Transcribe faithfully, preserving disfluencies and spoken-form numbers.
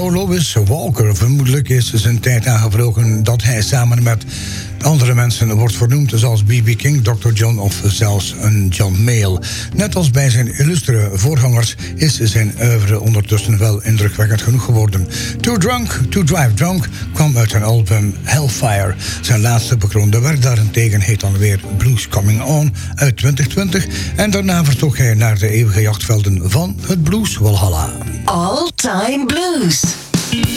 voor Louis Walker. Vermoedelijk is zijn tijd aangevroken dat hij samen met andere mensen wordt vernoemd, zoals B B King, doctor John of zelfs een John Mayall. Net als bij zijn illustere voorgangers is zijn oeuvre ondertussen wel indrukwekkend genoeg geworden. Too Drunk to Drive Drunk kwam uit zijn album Hellfire. Zijn laatste bekroonde werk daarentegen heet dan weer Blues Coming On uit twintig twintig. En daarna vertrok hij naar de eeuwige jachtvelden van het Blues Walhalla. All Time Blues.